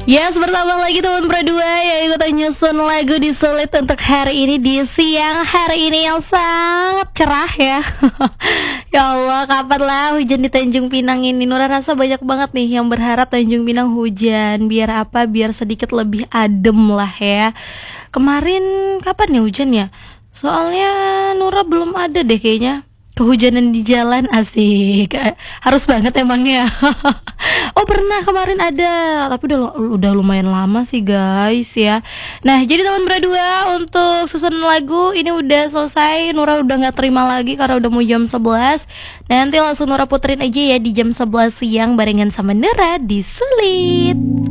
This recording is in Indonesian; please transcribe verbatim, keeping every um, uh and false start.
Yes, bertambah lagi teman berdua yang ikutan nyusun lagu di Sulit untuk hari ini di siang hari ini yang sangat cerah ya. Ya Allah, kapan lah hujan di Tanjung Pinang ini? Nura rasa banyak banget nih yang berharap Tanjung Pinang hujan. Biar apa? Biar sedikit lebih adem lah ya. Kemarin kapan ya hujan ya? Soalnya Nura belum ada deh kayaknya kehujanan di jalan, asik. Eh, harus banget emangnya. Oh pernah kemarin ada, tapi udah udah lumayan lama sih guys ya. Nah jadi teman berdua, untuk susunan lagu ini udah selesai. Nura udah nggak terima lagi karena udah mau jam sebelas. Nanti langsung Nura puterin aja ya di jam sebelas siang barengan sama Nura di Sulit.